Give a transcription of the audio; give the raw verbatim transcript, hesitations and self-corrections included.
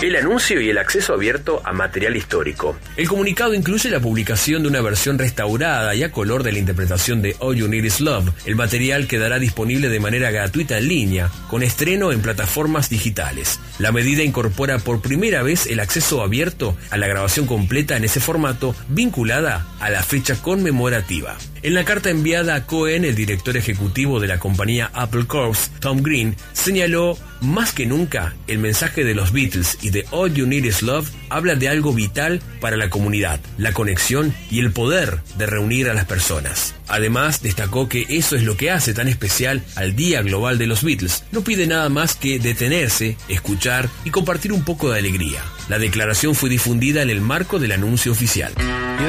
el anuncio y el acceso abierto a material histórico. El comunicado incluye la publicación de una versión restaurada y a color de la interpretación de All You Need Is Love. El material quedará disponible de manera gratuita en línea, con estreno en plataformas digitales. La medida incorpora por primera vez el acceso abierto a la grabación completa en ese formato, vinculada a la fecha conmemorativa. En la carta enviada a Cohen, el director ejecutivo de la compañía Apple Corps, Tom Green, señaló: más que nunca, el mensaje de los Beatles y de All You Need Is Love habla de algo vital para la comunidad, la conexión y el poder de reunir a las personas. Además, destacó que eso es lo que hace tan especial al Día Global de los Beatles. No pide nada más que detenerse, escuchar y compartir un poco de alegría. La declaración fue difundida en el marco del anuncio oficial.